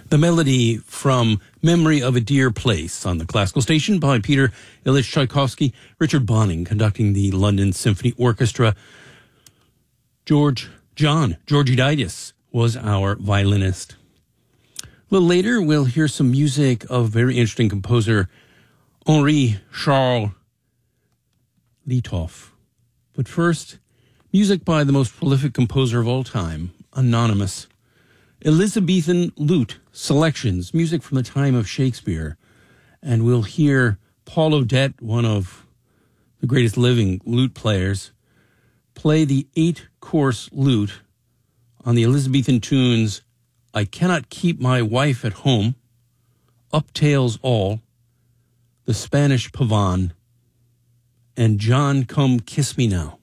The melody from Memory of a Dear Place on the classical station by Peter Ilyich Tchaikovsky, Richard Bonning conducting the London Symphony Orchestra. Georgiadis was our violinist. A little later, we'll hear some music of very interesting composer Henri Charles Lietov. But first, music by the most prolific composer of all time, Anonymous. Elizabethan lute selections, music from the time of Shakespeare. And we'll hear Paul Odette, one of the greatest living lute players, play the 8-course lute on the Elizabethan tunes I Cannot Keep My Wife at Home, Up Tales All, The Spanish Pavane, and John Come Kiss Me Now.